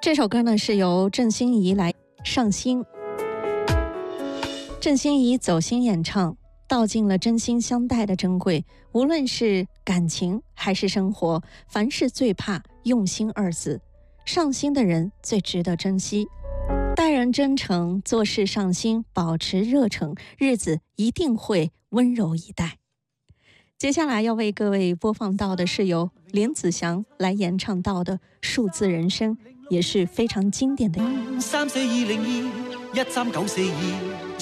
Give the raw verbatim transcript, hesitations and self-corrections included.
这首歌呢是由郑欣宜来上新，郑欣宜走心演唱，道尽了真心相待的珍贵。无论是感情还是生活，凡事最怕用心二字，上心的人最值得珍惜。待人真诚，做事上心，保持热诚，日子一定会温柔以待。接下来要为各位播放到的是由林子祥来演唱到的《数字人生》，也是非常经典的。 三四二零二一三九四二。